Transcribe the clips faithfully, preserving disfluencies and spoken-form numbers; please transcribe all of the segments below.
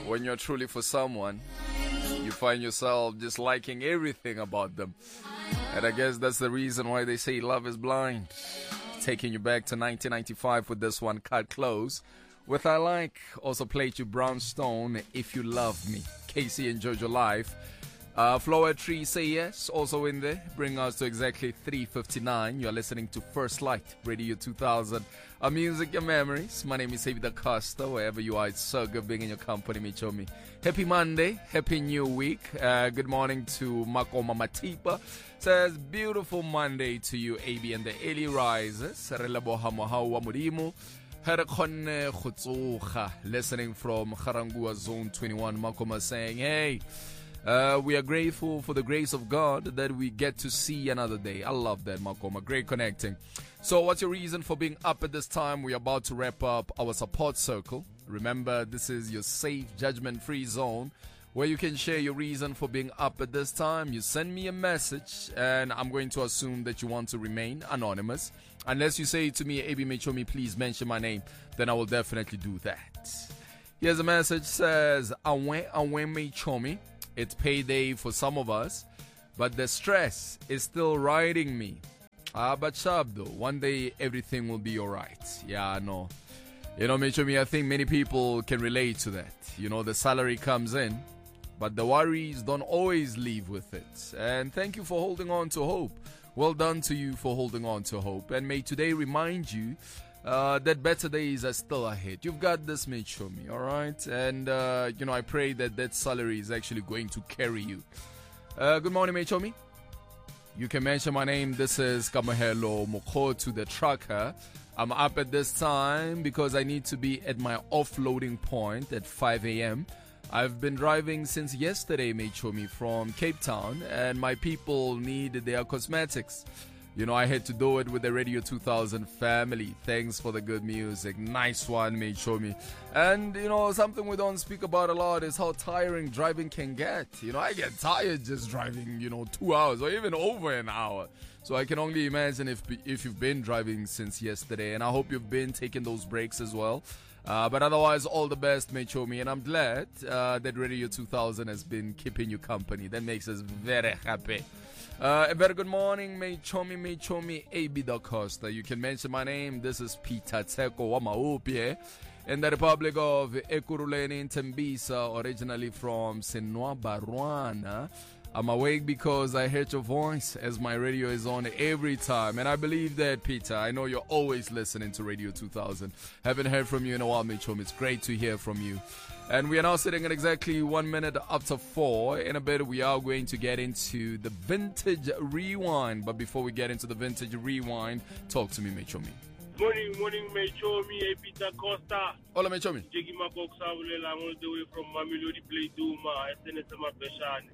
when you're truly for someone, you find yourself just liking everything about them. And I guess that's the reason why they say love is blind. Taking you back to nineteen ninety-five with this one, Cut Close. With I Like, also played you Brownstone, If You Love Me. Casey and Jojo Live. Uh, Flower Tree Say Yes, also in there. Bring us to exactly three fifty-nine. You're listening to First Light, Radio two thousand. Our music, your memories. My name is David Acosta. Wherever you are, it's so good being in your company, Michomi. Happy Monday. Happy New Week. Uh, good morning to Makoma Matipa. Says, beautiful Monday to you, A B and the early risers. Releboha Mohawa Murimu. Herakone Khutsuha. Listening from Harangua Zone twenty-one. Makoma saying, hey, Uh, we are grateful for the grace of God that we get to see another day. I love that, Makoma. Great connecting. So what's your reason for being up at this time? We're about to wrap up our support circle. Remember, this is your safe, judgment-free zone where you can share your reason for being up at this time. You send me a message, and I'm going to assume that you want to remain anonymous. Unless you say to me, A B Mechomi, please mention my name, then I will definitely do that. Here's a message. Says, Awe Awe Mechomi. It's payday for some of us, but the stress is still riding me. Ah, but sharp though. One day everything will be alright. Yeah, I know. You know, Michomi, I think many people can relate to that. You know, the salary comes in, but the worries don't always leave with it. And thank you for holding on to hope. Well done to you for holding on to hope. And may today remind you Uh, that better days are still ahead. You've got this, mate, show me, alright? And, uh, you know, I pray that that salary is actually going to carry you. Uh, good morning, mate, show me. You can mention my name. This is Kamohelo Mokotu, the trucker. I'm up at this time because I need to be at my offloading point at five a.m. I've been driving since yesterday, mate, show me, from Cape Town, and my people need their cosmetics. You know, I had to do it with the Radio two thousand family. Thanks for the good music. Nice one, mate, show me. And, you know, something we don't speak about a lot is how tiring driving can get. You know, I get tired just driving, you know, two hours or even over an hour. So I can only imagine if if you've been driving since yesterday. And I hope you've been taking those breaks as well. Uh, but otherwise, all the best, mate, show me. And I'm glad uh, that Radio two thousand has been keeping you company. That makes us very happy. Uh, a very good morning, mate, Chomi, mate, Chomi, A B Da Costa. You can mention my name. This is Peter Tseko Wamaupie in the Republic of Ekurhuleni in Tembisa, originally from Senwa Barwana. I'm awake because I heard your voice as my radio is on every time. And I believe that, Peter. I know you're always listening to Radio two thousand. Haven't heard from you in a while, mate, Chomi. It's great to hear from you. And we are now sitting at exactly one minute after four. In a bit, we are going to get into the Vintage Rewind. But before we get into the Vintage Rewind, talk to me, Mechomi. Morning, morning, Mechomi, Peter Costa. Hola, Mechomi. Jiggy Makoksa, all the way from Mamelodi Play Duma, S N S M Beshane.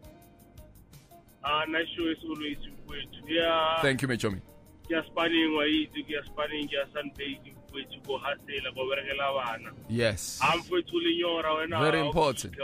Ah, nice show is always with you. Yeah. Thank you, Mechomi. Just spanning away to get spanning your Sunday. Yes. I'm for very important.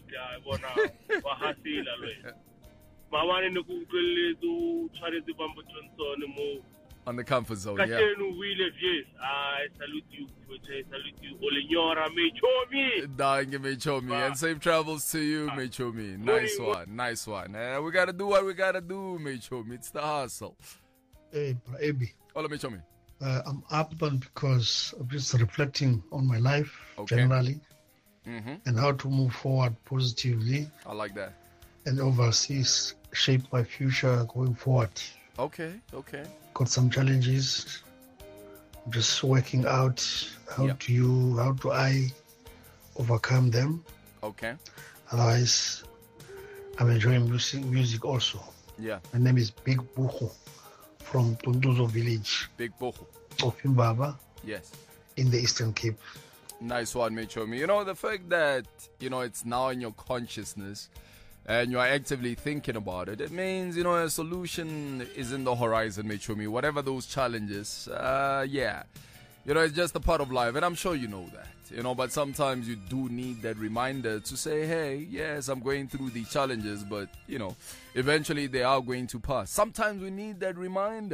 On the comfort zone, yeah. I salute you. I salute you. Olenyora Mechomi. Dying Mechomi. And safe travels to you, Mechomi. Nice one. Nice one. Uh, we gotta do what we gotta do, Mechomi. It's the hustle. Hey, Ebi. Hola, Mechomi. Uh, I'm up because I'm just reflecting on my life okay. generally mm-hmm. and how to move forward positively. I like that. And overseas, shape my future going forward. Okay, okay. Got some challenges. I'm just working out how yep. do you, how do I overcome them. Okay. Otherwise, I'm enjoying music, music also. Yeah. My name is Big Buhu. From Tunduzo village. Big Boho. Of Imbaba. Yes. In the Eastern Cape. Nice one, Mechomi. You know, the fact that, you know, it's now in your consciousness and you are actively thinking about it, it means, you know, a solution is in the horizon, Mechomi. Whatever those challenges, uh, yeah. You know, it's just a part of life, and I'm sure you know that. You know, but sometimes you do need that reminder to say, hey, yes, I'm going through these challenges, but, you know, eventually they are going to pass. Sometimes we need that reminder.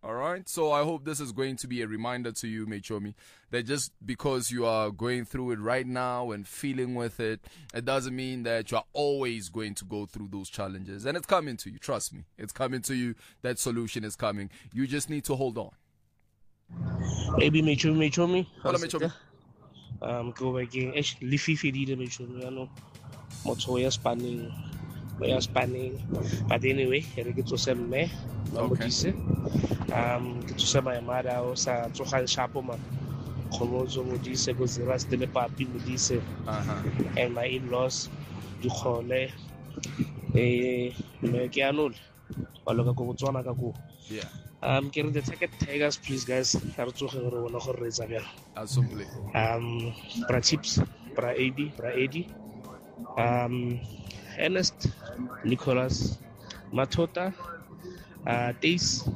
All right. So I hope this is going to be a reminder to you, Mechomi, that just because you are going through it right now and feeling with it, it doesn't mean that you are always going to go through those challenges. And it's coming to you. Trust me. It's coming to you. That solution is coming. You just need to hold on. Maybe Mechomi, Mechomi. Hello, Mechomi. Um, go again. Actually, Fifi did Mechomi. I know. Moto is spanning. We are spanning. But anyway, I get to send me. Okay. Um, get to send my mother or sa to have shapoma. Komozo Modise goes the rest of the papi Modise. And my in-laws, you call eh, eh, Mekianul. Ologa go to Anagago. Yeah. Um, getting the ticket, Tigers, please, guys. Absolutely. Um, Bra Chips, Bra A D, Bra A D. Um, Ernest, Nicholas, Matota, uh, Dace,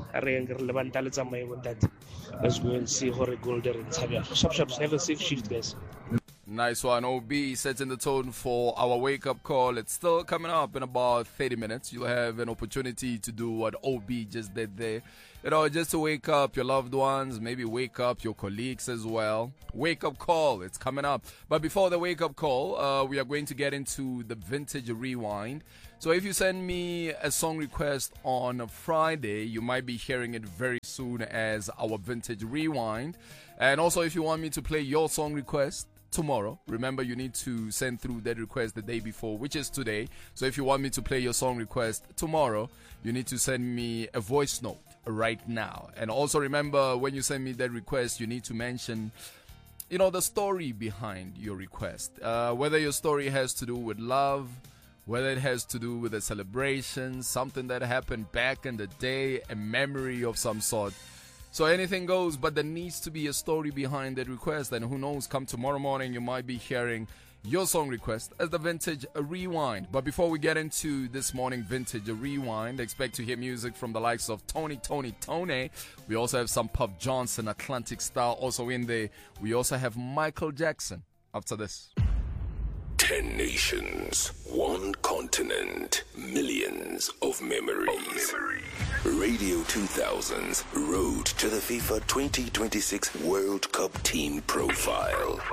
let's go and see how Golder in Sabia. Shop shops have a safe shift, guys. Nice one. O B setting the tone for our wake-up call. It's still coming up in about thirty minutes. You'll have an opportunity to do what O B just did there. You know, just to wake up your loved ones, maybe wake up your colleagues as well. Wake-up call. It's coming up. But before the wake-up call, uh, we are going to get into the Vintage Rewind. So if you send me a song request on a Friday, you might be hearing it very soon as our Vintage Rewind. And also, if you want me to play your song request tomorrow, remember you need to send through that request the day before, which is today. So if you want me to play your song request tomorrow, you need to send me a voice note right now. And also remember, when you send me that request, you need to mention, you know, the story behind your request. Uh, whether your story has to do with love, whether it has to do with a celebration, something that happened back in the day, a memory of some sort. So anything goes, but there needs to be a story behind that request. And who knows, come tomorrow morning, you might be hearing your song request as the Vintage Rewind. But before we get into this morning Vintage Rewind, expect to hear music from the likes of Tony, Tony, Tony. We also have some Puff Johnson, Atlantic Style also in there. We also have Michael Jackson after this. Ten nations, one continent, millions of memories. Radio two thousands Road to the FIFA twenty twenty-six World Cup Team Profile.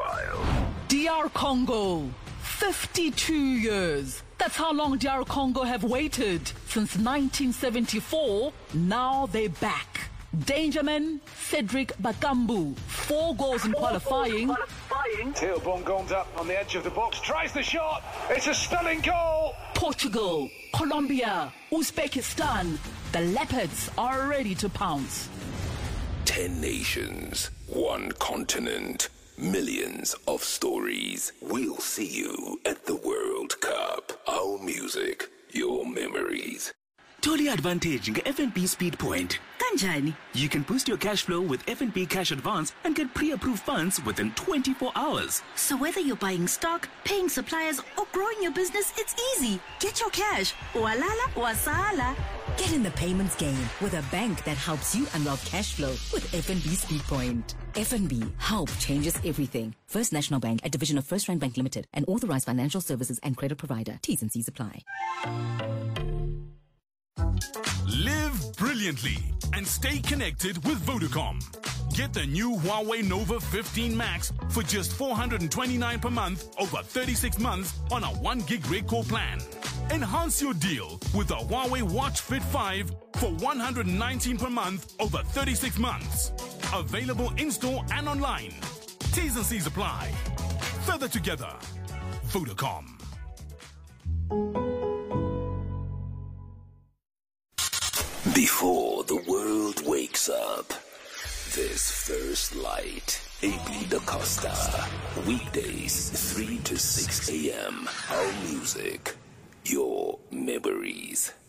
D R Congo, fifty-two years. That's how long D R Congo have waited. Since nineteen seventy-four, now they're back. Dangerman, Cedric Bakambu, four goals in qualifying. Theo Bongon's up on the edge of the box, tries the shot, it's a stunning goal! Portugal, Colombia, Uzbekistan, the Leopards are ready to pounce. Ten nations, one continent, millions of stories. We'll see you at the World Cup. Our music, your memories. Totally advantage in F N B Speed Point. Kanjani? You can boost your cash flow with F N B Cash Advance and get pre-approved funds within twenty-four hours. So whether you're buying stock, paying suppliers, or growing your business, it's easy. Get your cash. Walala, wasala. Get in the payments game with a bank that helps you unlock cash flow with F N B Speed Point. F N B, help changes everything. First National Bank, a division of First Rand Bank Limited, an authorized financial services and credit provider. T's and C's apply. Live brilliantly and stay connected with Vodacom. Get the new Huawei Nova fifteen Max for just four hundred twenty-nine dollars per month over thirty-six months on a one gig rate core plan. Enhance your deal with the Huawei Watch Fit five for one hundred nineteen dollars per month over thirty-six months. Available in-store and online. T's and C's apply. Further together. Vodacom. Before the world wakes up, this First Light, A B Da Costa. Weekdays, three to six a.m. Our music, your memories.